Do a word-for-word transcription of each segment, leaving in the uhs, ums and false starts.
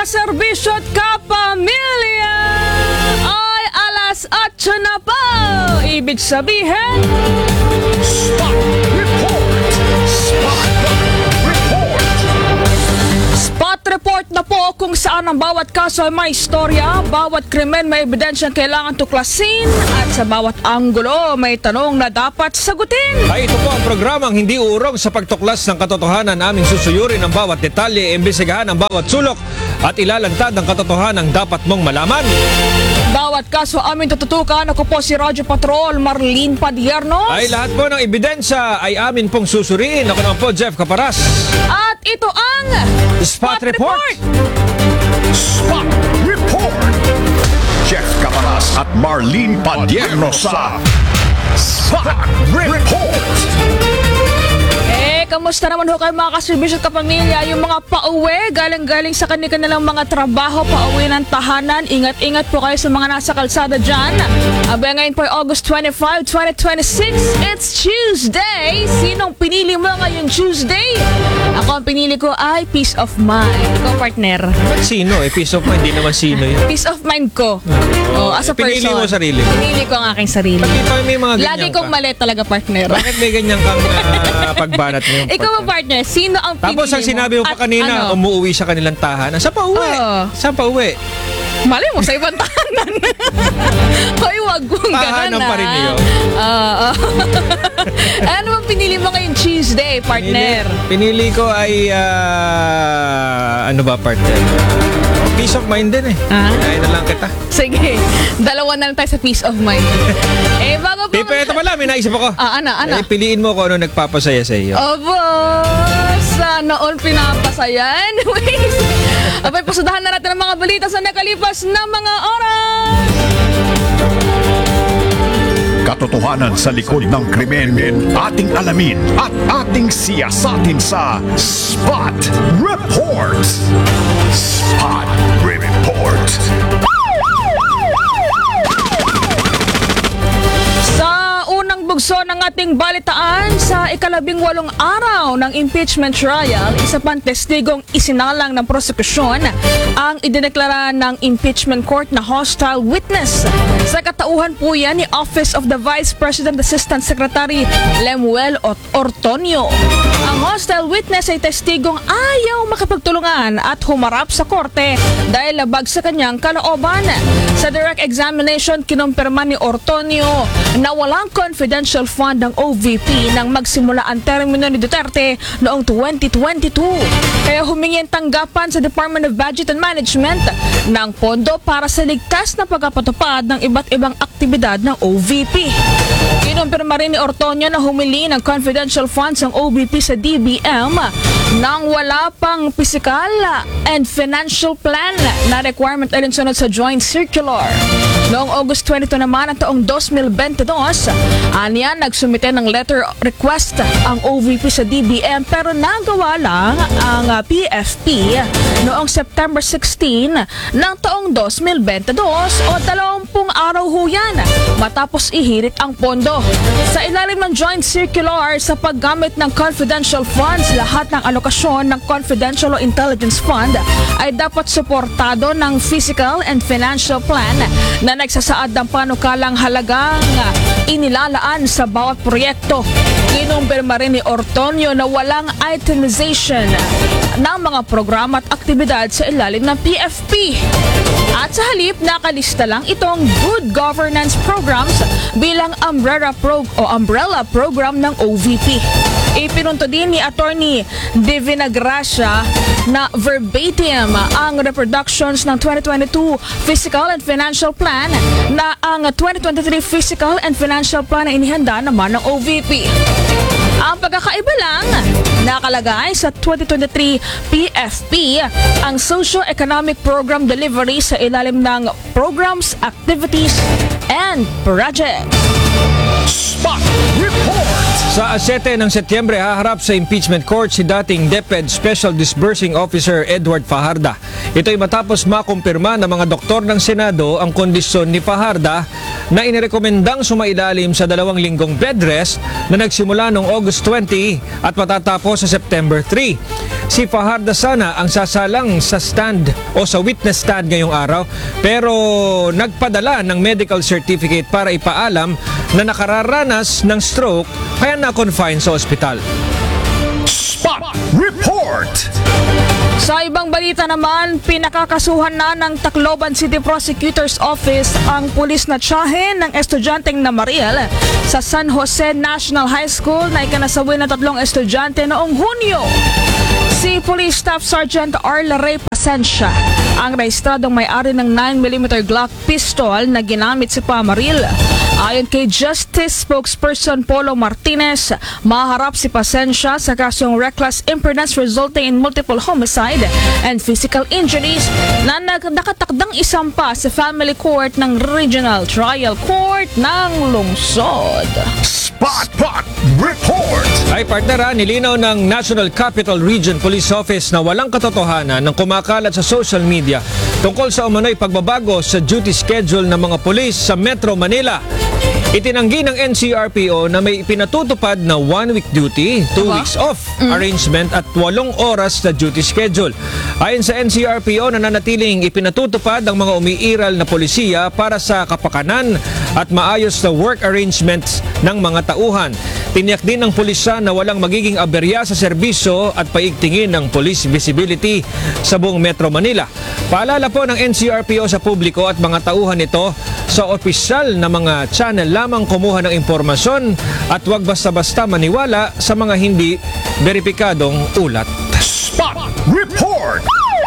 kaserbisyo at kapamilya ay alas otso na po. Ibig sabihin, Spot Report! Spot Report! spot report na po kung saan ang bawat kaso ay may istorya, bawat krimen may ebidensyang kailangan tuklasin, at sa bawat anggulo may tanong na dapat sagutin. Ay, ito po ang programang hindi uurong sa pagtuklas ng katotohanan. Aming susuyurin ang bawat detalye, imbestigahan ang bawat sulok at ilalantad ang katotohanan dapat mong malaman. Bawat kaso aming tututukan. Ako po si Radyo Patrol Marlene Padiernos. Ay, lahat po ng ebidensya ay amin pong susuriin. Ako naman po, Jeff Caparas. At ito ang Spot Report. Spot Report! Jeff Caparas at Marlene Padierno sa Spot Report! Eh, kamusta naman ho kayo mga kaservisyo at kapamilya? Yung mga pauwi, galing-galing sa kanilang mga trabaho, pauwi ng tahanan. Ingat-ingat po kayo sa mga nasa kalsada dyan. Abay, ngayon po ay August twenty-fifth, twenty twenty-six. It's Tuesday. Sinong pinili mo ngayong Tuesday? Ako ang pinili ko ay peace of mind. Ikaw, partner. Sino? Eh, peace of mind. Hindi naman sino yun. Peace of mind ko. Oh, as a eh, pinili person. mo sarili mo. Pinili ko ang aking sarili. Bakit pa may mga ganyan Lagi kong ka? mali talaga, partner. Bakit may ganyan kang uh, pagbanat mo? Ikaw ba, partner? Sino ang pinili mo? Tapos ang sinabi mo pa At kanina, ano? umuwi sa kanilang tahanan. Saan pa uwi? Oo. Saan pa uwi? Malay mo, sa ibang tahanan. Hoy, wag mong Tahanan ganun, pa rin ah. yun. Oo. Ano bang pinili mo ngayong Tuesday, partner? Pinili, pinili ko ay, ah, ano ba, partner? Peace of mind din eh. Ah? Kaya na lang kita. Sige, dalawa na lang tayo sa peace of mind. Eh, bago pa... Pipe, ito pala, may naisip ako. Ah, ano, ano? Eh, piliin mo kung ano nagpapasaya sa iyo. Opo, sana all pinapasaya. Anyways, abay, pasudahan na natin ang mga balita sa nakalipas na mga oras. Katotohanan sa likod ng krimen ating alamin at ating siyasatin sa Spot Report! Spot Report! Sa unang bugso ng ating balitaan, sa ikalabing walong araw ng impeachment trial, isa pang testigong isinalang ng prosekusyon ang idineklara ng impeachment court na hostile witness. Sa katauhan po yan ni Office of the Vice President Assistant Secretary Lemuel Ortonio. Ang hostile witness ay testigong ayaw makapagtulungan at humarap sa korte dahil labag sa kanyang kalooban. Sa direct examination, kinumpirma ni Ortonio na walang confidential fund ng O V P nang magsimula ang termino ni Duterte noong twenty twenty-two. Kaya humingi ang tanggapan sa Department of Budget and Management ng pondo para sa ligtas na pagpapatupad ng iba't ibang aktibidad ng O V P. Kinumpirma rin ni Ortonio na humili ng confidential funds ang O V P sa D B M nang wala pang physical and financial plan na requirement alinsunod sa Joint Circular. Noong August twenty-two naman ang taong twenty twenty-two, aniya nagsumite ng letter request ang O V P sa D B M pero nagawa lang ang uh, P F P noong September sixteenth ng taong twenty twenty-two o dalawampung araw ho yan matapos ihirit ang pondo. Sa ilalim ng Joint Circular sa paggamit ng confidential funds, lahat ng alokasyon ng confidential o intelligence fund ay dapat suportado ng physical and financial plan na nagsasaad ng panukalang halagang inilalaan sa bawat proyekto. Kinumpirma rin ni Ortonio na walang itemization ng mga programa at aktibidad sa ilalim ng P F P. At sa halip, nakalista lang itong good governance programs bilang umbrella, pro o umbrella program ng O V P. Ipinunto din ni Attorney De Vinagracia na verbatim ang reproductions ng twenty twenty-two Physical and Financial Plan na ang twenty twenty-three Physical and Financial Plan na inihanda naman ng O V P. Ang pagkakaiba lang, nakalagay sa twenty twenty-three P F P ang Socio-Economic Program Delivery sa ilalim ng Programs, Activities, and Projects. Spot Report! Sa siyete ng Setyembre, haharap sa impeachment court si dating DepEd Special Disbursing Officer Edward Fajarda. Ito'y matapos makumpirma ng mga doktor ng Senado ang kondisyon ni Fajarda na inirekomendang sumailalim sa dalawang linggong bed rest na nagsimula noong August twenty at matatapos sa September three. Si Fajarda sana ang sasalang sa stand o sa witness stand ngayong araw, pero nagpadala ng medical certificate para ipaalam na nakararanas ng stroke kaya na-confine sa ospital. Spot Report! Sa ibang balita naman, pinakakasuhan na ng Tacloban City Prosecutor's Office ang pulis na tiyahin ng estudyanteng Namariel sa San Jose National High School na ikanasawi ng tatlong estudyante noong Hunyo. Si Police Staff Sergeant Arla Ray Pasencia ang rehistradong may-ari ng nine millimeter Glock pistol na ginamit si Pamaril. Ayon kay Justice Spokesperson Polo Martinez, maharap si Pasencia sa kasong reckless imprudence resulting in multiple homicide and physical injuries na nakatakdang isampa sa Family Court ng Regional Trial Court ng Lungsod. Spot Spot Report! Ay partner, nilinaw ng National Capital Region Police Office na walang katotohanan ng kumakalat sa social media tungkol sa umano'y pagbabago sa duty schedule ng mga pulis sa Metro Manila. Itinanggi ng N C R P O na may pinatutupad na one-week duty, two Aba? weeks off arrangement at walong oras na duty schedule. Ayon sa N C R P O, nananatiling ipinatutupad ang mga umiiral na polisiya para sa kapakanan at maayos na work arrangements ng mga tauhan. Tiniyak din ng pulisya na walang magiging aberya sa serbisyo at paigtingin ng police visibility sa buong Metro Manila. Paalala po ng N C R P O sa publiko at mga tauhan nito sa opisyal na mga channel lamang kumuha ng impormasyon at huwag basta-basta maniwala sa mga hindi beripikadong ulat. Spot Report!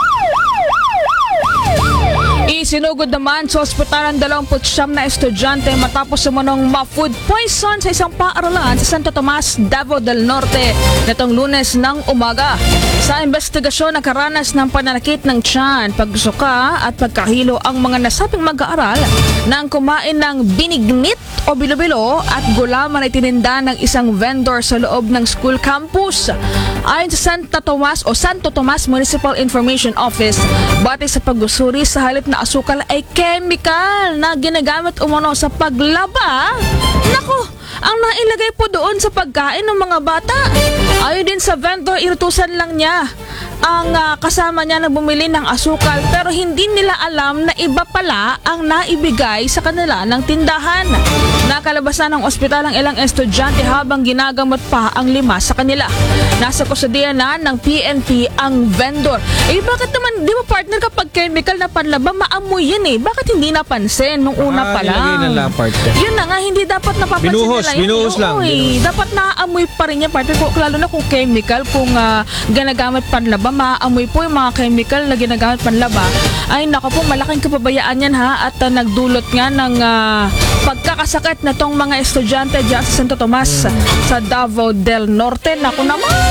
Isinugod naman sa ospital ang dalawampu't siyam na estudyante matapos sumunong ma-food poison sa isang paaralan sa Santo Tomas, Davao del Norte netong Lunes ng umaga. Sa investigasyon, nakaranas ng pananakit ng tiyan, pagsuka at pagkahilo ang mga nasabing mag-aaral nang kumain ng binignit o bilo-bilo at gulaman ay tininda ng isang vendor sa loob ng school campus. Ayon sa Santo Tomas o Santo Tomas Municipal Information Office, batay sa pagsusuri sa halip na asukal ay chemical na ginagamit umano sa paglaba. Naku, ang nailagay po doon sa pagkain ng mga bata. Ayon din sa vendor, irutusan lang niya ang uh, kasama niya na bumili ng asukal pero hindi nila alam na iba pala ang naibigay sa kanila ng tindahan. Nakalabasan ng ospital ang ilang estudyante habang ginagamot pa ang lima sa kanila. Nasa kusodiya na ng P N P ang vendor. Eh bakit naman, di ba partner, kapag chemical na panlaba, maamoy yan eh. Bakit hindi napansin nung una Ah, pa nilagay lang? na lang, partner. Yun na nga, hindi dapat napapansin Binuhos, nila yun. binuhos lang, Oo, eh. binuhos. Dapat naaamoy pa rin yan, partner. Kung- Lalo na kung chemical, kung uh, ginagamit panlaba, maaamoy po yung mga chemical na ginagamit panlaba. Ay nako po, malaking kapabayaan yan ha. At uh, nagdulot nga ng uh, pagkakasakit na tong mga estudyante dyan sa Santo Tomas sa Davao del Norte. Naku naman!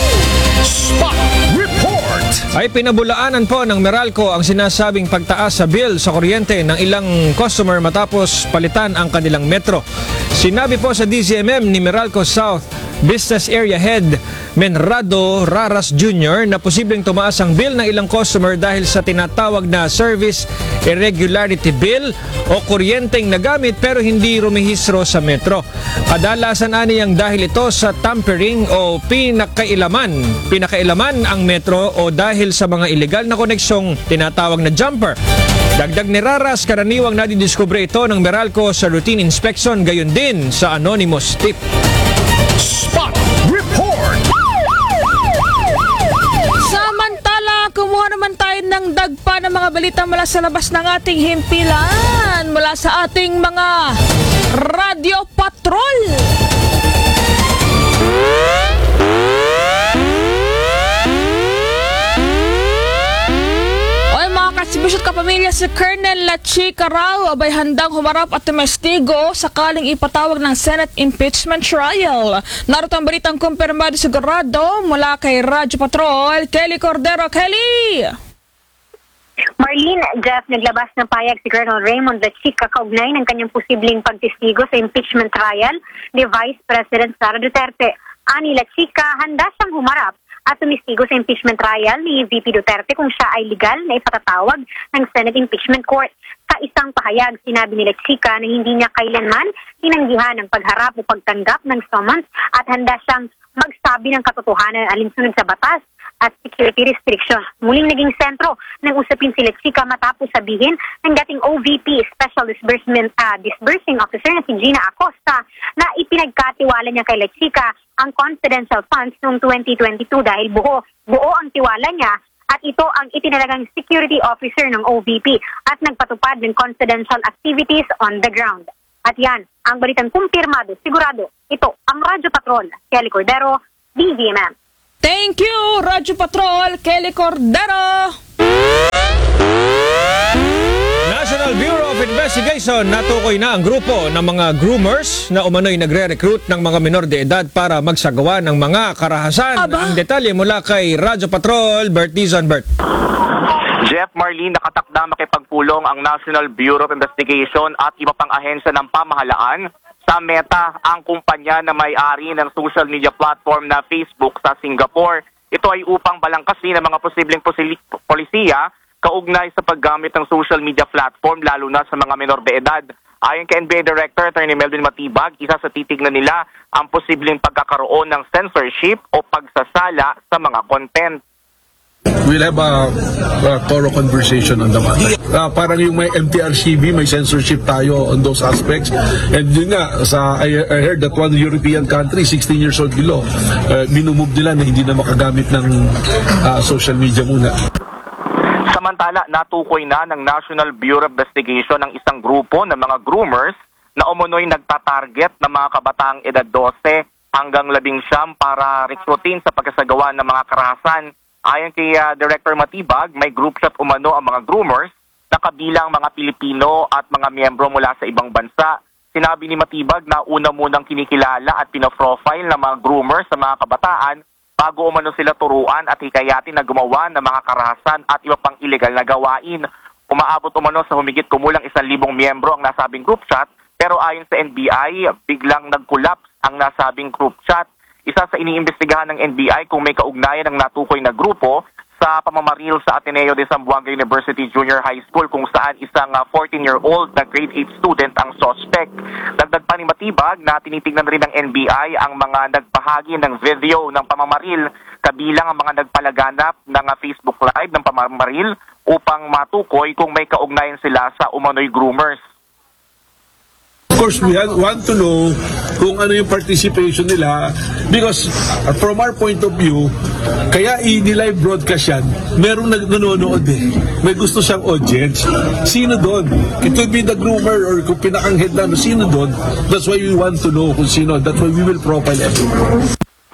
Spot Report! Ay pinabulaanan po ng Meralco ang sinasabing pagtaas sa bill sa kuryente ng ilang customer matapos palitan ang kanilang metro. Sinabi po sa D C M M ni Meralco South Business Area Head Menrado Raras Junior na posibleng tumaas ang bill ng ilang customer dahil sa tinatawag na Service Irregularity Bill o kuryenteng nagamit pero hindi rumihistro sa metro. Kadalasan aniyang dahil ito sa tampering o pinakailaman. Pinakailaman ang metro o dahil sa mga ilegal na koneksyong tinatawag na jumper. Dagdag ni Raras, karaniwang nadidiskubre ito ng Meralco sa routine inspection, gayon din sa anonymous tip. Spot Report! Samantala, kumuha naman tayo ng dagpa ng mga balita mula sa labas ng ating himpilan, mula sa ating mga Radio Patrol. Oy mga kasibisyo't kapamilya, si Colonel Lachi Carao abay handang humarap at tumestigo sakaling ipatawag ng Senate impeachment trial. Narito ang balitang kumpirmado sigurado mula kay Radio Patrol, Kelly Cordero. Kelly! Marlene, Jeff, naglabas ng payag si Colonel Raymond Lachica kaugnay ng kanyang posibleng pagtestigo sa impeachment trial ni Vice President Sara Duterte. Ani Lachika, handa siyang humarap at tumistigo sa impeachment trial ni V P Duterte kung siya ay legal na ipatatawag ng Senate Impeachment Court. Sa isang pahayag, sinabi ni Lachika na hindi niya kailanman tinanggihan ang pagharap o pagtanggap ng summons at handa siyang magsabi ng katotohanan alinsunod sa batas at security restrictions. Muling naging sentro ng usapin si Lachika matapos sabihin ng dating O V P Special Disbursement uh, Disbursing Officer na si Gina Acosta na ipinagkatiwala niya kay Lachika ang confidential funds noong twenty twenty-two dahil buo, buo ang tiwala niya at ito ang itinalagang security officer ng O V P at nagpatupad ng confidential activities on the ground. At yan, ang balitang kumpirmado, sigurado, ito ang Radyo Patrol, Kelly Cordero, D Z M M. Thank you, Radyo Patrol, Kelly Cordero! National Bureau of Investigation natukoy na ang grupo ng mga groomers na umano'y nagre-recruit ng mga menor de edad para magsagawa ng mga karahasan. Aba. Ang detalye mula kay Radyo Patrol, Bert Dizon. Bert. Jeff, Marlene, nakatakda makipagpulong ang National Bureau of Investigation at iba pang ahensya ng pamahalaan sa Meta, ang kumpanya na may-ari ng social media platform na Facebook sa Singapore. Ito ay upang balangkasin ang mga posibleng posili- polisiya kaugnay sa paggamit ng social media platform lalo na sa mga menor de edad. Ayon kay N B A Director Attorney Melvin Matibag, isa sa titignan nila ang posibleng pagkakaroon ng censorship o pagsasala sa mga content. We'll have a, a thorough conversation on the matter. Uh, parang yung may M T R C B, may censorship tayo on those aspects. And yun nga, sa, I, I heard that one European country, sixteen years old below, uh, minumove nila na hindi na makagamit ng uh, social media muna. Samantala, natukoy na ng National Bureau of Investigation ang isang grupo ng mga groomers na umunoy nagtatarget ng mga kabataang edad twelve hanggang labing siyam para rekrutin sa pagkasagawa ng mga karahasan. Ayon kay uh, Director Matibag, may group chat umano ang mga groomers na kabilang mga Pilipino at mga miyembro mula sa ibang bansa. Sinabi ni Matibag na una munang kinikilala at pinoprofile ng mga groomers sa mga kabataan bago umano sila turuan at hikayatin na gumawa ng mga karahasan at iba pang illegal na gawain. Umaabot umano sa humigit kumulang isang libong miyembro ang nasabing group chat, pero ayon sa N B I, biglang nag-collapse ang nasabing group chat. Isa sa iniimbestigahan ng N B I kung may kaugnayan ng natukoy na grupo sa pamamaril sa Ateneo de Zamboanga University Junior High School kung saan isang fourteen-year-old na grade eight student ang suspect. Dagdag pa ni Matibag na tinitingnan rin ng N B I ang mga nagbahagi ng video ng pamamaril kabilang ang mga nagpalaganap ng Facebook Live ng pamamaril upang matukoy kung may kaugnayan sila sa umano'y groomers. Of course, we want to know kung ano yung participation nila because uh, from our point of view, kaya i-live broadcast yan, merong nag- nanonood eh. May gusto siyang audience. Sino doon? It could be the groomer or kung pinakang-head na, sino doon? That's why we want to know kung sino. That's why we will profile everyone.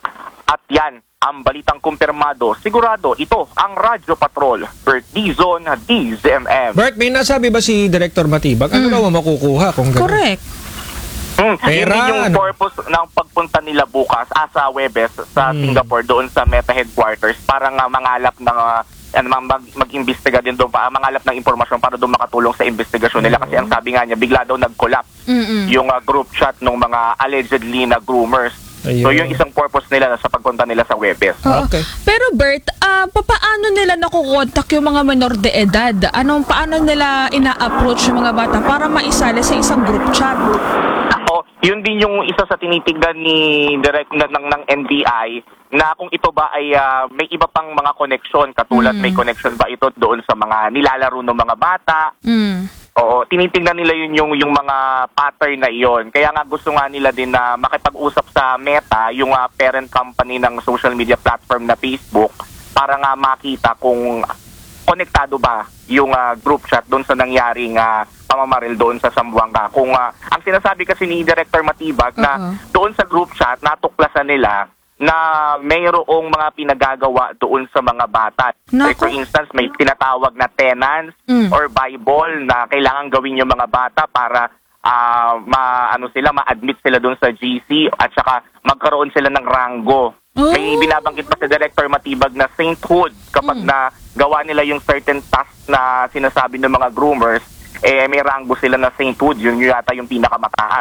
At yan, ang balitang kumpirmado. Sigurado, ito ang Radyo Patrol. Bert Dizon, D Z M M. Bert, may nasabi ba si Director Matibag? Ano raw ang makukuha kung gano'n? Correct. Hmm, Pera, hindi yung ano? purpose ng pagpunta nila bukas asa Webes sa Singapore doon sa Meta headquarters para nga mangalap ng uh, ano, mag, mag-imbestiga din doon pa, mangalap ng impormasyon para doon makatulong sa investigasyon nila kasi ang sabi nga niya bigla daw nag-collapse Mm-mm. yung uh, group chat ng mga allegedly na groomers. Ayun. So yung isang purpose nila sa pagpunta nila sa Webes. Oo. Okay. Pero Bert, ah, papaano nila nakukontak yung mga menor de edad? Anong paano nila ina-approach yung mga bata para maisali sa isang group chat? Oh, yun din yung isa sa tinitingnan ni direct ng, ng, ng N B I na kung ito ba ay ah, may iba pang mga connection katulad may connection ba ito doon sa mga nilalaro ng mga bata. Mm. Oo, tinitingnan nila yun yung yung mga pattern na iyon. Kaya nga gusto nga nila din na makipag-usap sa Meta, yung ah, parent company ng social media platform na Facebook, para nga makita kung konektado ba yung ah, group chat doon sa nangyaring ah, pamamaril doon sa Zamboanga. Kung ah, ang sinasabi kasi ni Director Matibag na Oo. doon sa group chat natuklasan nila na mayroong mga pinagagawa doon sa mga bata. Like Naku. for instance, may tinatawag na tenants Mm. or Bible na kailangan gawin yung mga bata para ah, ma ano sila ma-admit sila doon sa G C at saka magkaroon sila ng ranggo. Oh. May binabanggit pa si Director Matibag na sainthood kapag na gawa nila yung certain task na sinasabi ng mga groomers, eh may ranggo sila na sainthood, yun yata yung pinakamataas.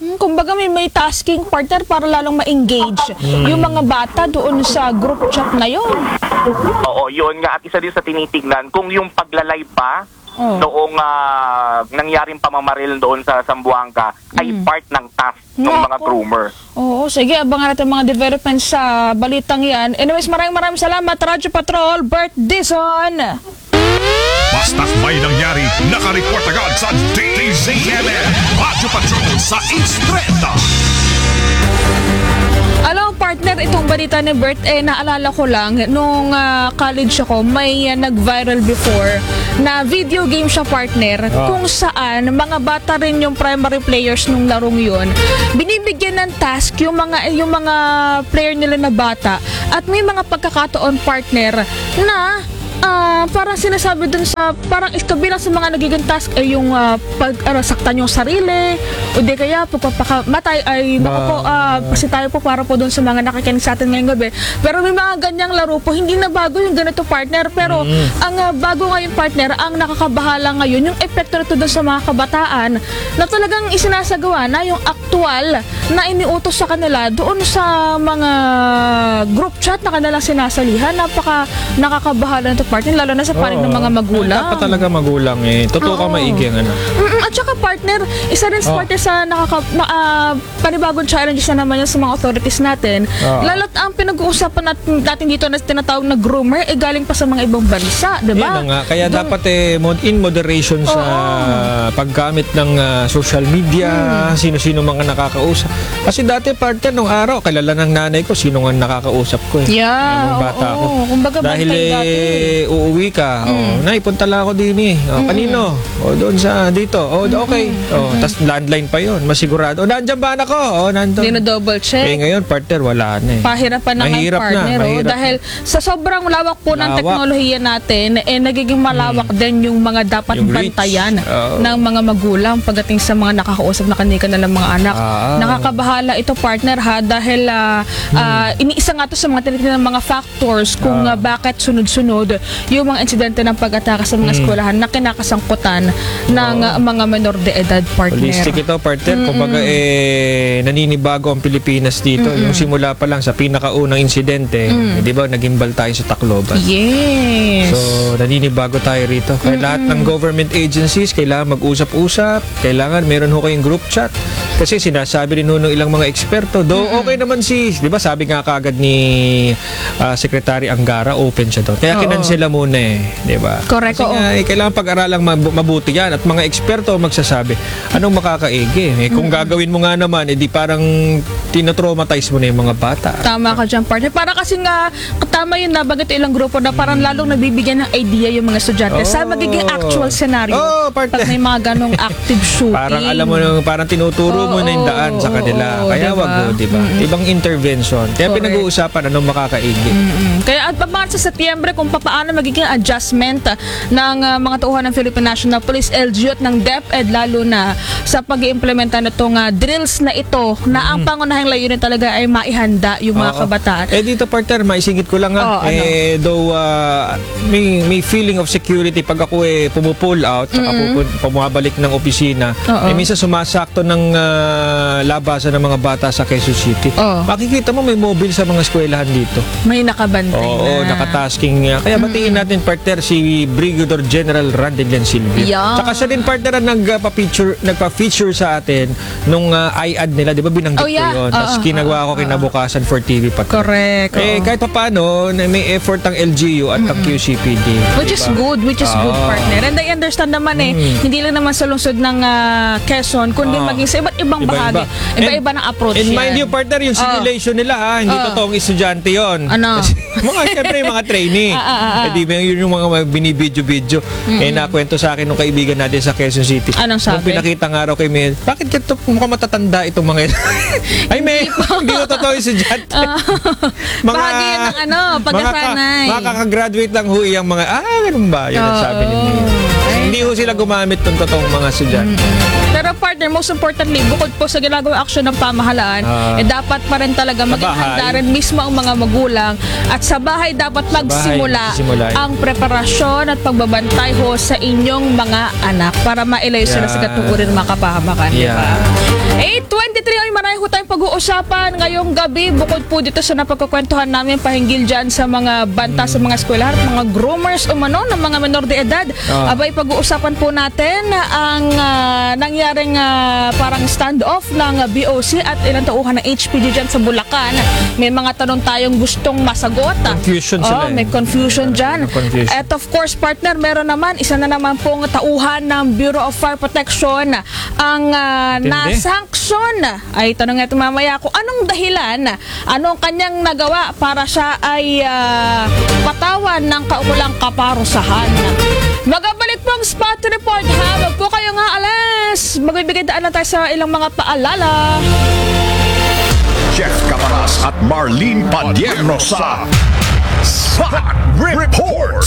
Hmm, kumbaga may may tasking partner para lalong ma-engage yung mga bata doon sa group chat na yun. Oo, yun nga. At isa din sa tinitignan, kung yung paglalay pa Oh. noong ah, nangyaring pamamaril doon sa Zamboanga ay part ng task ng mga Naku. groomer. Oo, sige, abangan natin mga developments sa balitang yan. Anyways, maraming maraming salamat, Radyo Patrol, Bert Dizon. Basta't may nangyari, nakareport agad sa D Z M M Radyo Patrol sa Instreta. Alam, partner, itong balita ni Bert, eh, naalala ko lang, nung ah, college ako, may ah, nag-viral before na video game siya, partner, Ah. kung saan mga bata rin yung primary players nung larong yun. Binibigyan ng task yung mga, yung mga player nila na bata at may mga pagkakataon, partner, na Ah, parang sinasabi dun sa parang kabilang sa mga nagiging task ay yung ah, pag ano, saktan yung sarili o di kaya pagpapakamatay ay naku po, ah, kasi tayo po para po dun sa mga nakikinig sa atin ngayong gabi. Pero may mga ganyang laro po, hindi na bago yung ganito, partner, pero ang ah, bago ngayon, partner, ang nakakabahala ngayon yung epekto nito dun sa mga kabataan na talagang isinasagawa na yung aktual na iniutos sa kanila doon sa mga group chat na kanilang sinasalihan. Napaka nakakabahala nito, partner, lalo na sa panig ng mga magulang. Dapat talaga magulang eh. Totoo ka Oo. maigi ang ano. Mm-mm, at saka, partner, isa rin sa Oh. partner sa nakaka, na, ah, panibagong challenges na naman yan sa mga authorities natin. Oo. Lalo't ang pinag-uusapan natin, natin dito na tinatawag na groomer, eh galing pa sa mga ibang bansa, di ba? Yan na nga. Kaya Dun- dapat eh, mod- in moderation sa paggamit ng ah, social media, Hmm. sino-sino mga nakakausap. Kasi dati, partner, nung araw, kilala ng nanay ko, sino nga nakakausap ko eh. Yeah, Nung bata oo. ako. Kumbaga, Dahil bantay dati. eh, uuwi ka. Oh, nay, punta lang ako din eh. Oh, kanino? O, doon sa dito. O, okay. O, tas landline pa yon, masigurado. O, nandyan ba anak ko? O, nandun. Dino-double check. Eh, ngayon, partner, wala na eh. Pahirapan na Mahirap ng partner. na, oh, mahirap dahil sa sobrang lawak po ng Lawak. teknolohiya natin, eh nagiging malawak din yung mga dapat Yung reach. bantayan Oo. ng mga magulang pagdating sa mga nakakausap na kanika na ng mga anak. Ah. Nakakabahala ito, partner, ha, dahil ah, ah, iniisa nga to sa mga tinitingnan ng mga factors kung ah, bakit sunod-sunod yung mga insidente ng pag-atake sa mga eskwelahan na kinakasangkutan ng ah, mga menor de edad, partner. Holistic ito, partner. Kumbaga, eh, naninibago ang Pilipinas dito. Yung simula pa lang sa pinakaunang insidente, eh, di ba, nagimbal tayo sa Tacloban. Yes. So, naninibago tayo rito. Kaya lahat ng government agencies, kailangan mag-usap-usap. Kailangan meron ho kayong group chat. Kasi sinasabi rin ho ng ilang mga eksperto, though okay naman si, di ba sabi nga kagad ni ah, Secretary Angara, open siya doon. Kaya Oo. kinansela muna eh, di ba? Correct, Kasi oo. nga, eh, kailangan pag-aralang mab- mabuti yan at mga eksperto ang magsasabi, anong makakaigi? Eh, kung gagawin mo nga naman, edi parang tinotraumatize mo na yung mga bata. Tama ka dyan, partner. Para kasi nga, tama yun, nabanggit ilang grupo na parang lalong nabibigyan ng idea yung mga estudyante sa Oh. magiging actual scenario. Oh, partner. Pag may mga ganong active shooting. Parang alam mo, nung- parang tinuturo mo na yung daan sa kanila. oo, Kaya diba? wag mo, di ba? Ibang intervention. Kaya Correct. pinag-uusapan anong makakaigi. Mm. Kaya at pabangat sa Setyembre kung paano magiging adjustment ah, ng ah, mga tauhan ng Philippine National Police, L G U at ng DepEd, lalo na sa pag-iimplementa nitong ah, drills na ito na ang pangunahing layunin talaga ay maihanda yung mga Oo. kabataan. Eh dito, partner, maisingit ko lang Oo, ha. ano? Eh, though ah, may, may feeling of security pag ako eh pumupull out, saka pupun- pumabalik ng opisina, Oo. eh minsan sumasakto ng ah, labasan ng mga bata sa Quezon City. Oo. Makikita mo may mobile sa mga eskwelahan dito. May nakabantay Oo, na. nakatasking niya. Kaya batiin natin, partner, si Brigadier General Randelian Silvia. Yeah. Tsaka siya din, partner, ang nagpa-feature, nagpa-feature sa atin nung uh, I A D nila. Di ba binanggit Oh, yeah. ko yun? Tapos Oo, kinagawa oo, ko kinabukasan for T V pa. Correct. Eh, oo. kahit pa paano, na may effort ang L G U at ang Q C P D. Which is diba? good, which is good, Oo. partner. And I understand naman eh, hindi lang naman sa lungsod ng ah, Quezon, kundi Oo. maging sa iba't ibang Iba-iba. bahagi. Iba-iba ng approach And yan. mind you, partner, yung simulation nila ha, hindi Oo. totoong estudyante yon. Ano? Kasi mga, siyempre, yung mga trainee. Ah, ah, ah, ah. Eh, di ba yun yung mga binibidyo-video. Eh, nakwento sa akin nung kaibigan natin sa Quezon City. Anong sabi? Nung pinakita nga raw kay May, bakit ka to, mukhang matatanda itong mga ito? Ay, May, hindi ko totoo yung estudyante. Bahagi yan ng ano, pagkasanay. Mga, ka, mga kakagraduate lang hui ang mga, ah, ganun ba? Yun ang sabi ni May. Ay, Hindi ho sila gumamit ng totoong mga estudyante. Pero partner, most importantly, bukod po sa ginagawa action ng pamahalaan, Ah. eh dapat pa rin talaga maging bahay. handa rin mismo ang mga magulang at sa bahay dapat magsimula magsisimula. ang preparasyon at pagbabantay ho sa inyong mga anak para mailayo sila sa Yeah. katukurin ng mga kapahamakan. di Yeah. ba? eight twenty-three ay marami ho tayong pag-uusapan ngayong gabi bukod po dito sa napagkukwentuhan namin pahinggil dyan sa mga banta sa mga eskwelahan at mga groomers umano ng mga menor de edad. Ah. Abay, pag-uusapan po natin ang ah, nangyaring ah, parang standoff ng ah, B O C at ilang tauhan ng H P G dyan sa Bulacan. May mga tanong tayong gustong masagot. Confusion sila Oh, eh. may confusion dyan. May confusion. At of course, partner, meron naman, isa na naman pong tauhan ng Bureau of Fire Protection ang uh, Tindi. nasanksyon. Ay, tanong natin mamaya kung anong dahilan, anong kanyang nagawa para siya ay ah, patawan ng kaukulang kaparusahan. Magabalik po ang spot report ha. Wag po kayo nga alas. Magbibigay daan na tayo sa ilang mga paalala. Jeff Caparas at Marlene Padierno sa Spot Report.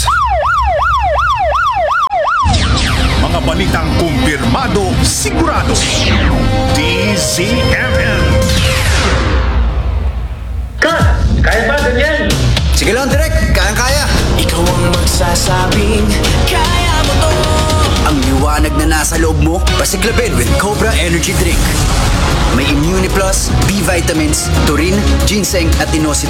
Mga balitang kumpirmado, sigurado. D Z M M. Kaya ba, ganyan? Sige lang, direct. Kayang-kaya. Ikaw ang magsasabing kaya mo to. Ang liwanag na nasa loob mo, pasiklabin with Cobra Energy Drink. May Immuniplus, B vitamins, taurine, ginseng at inositol.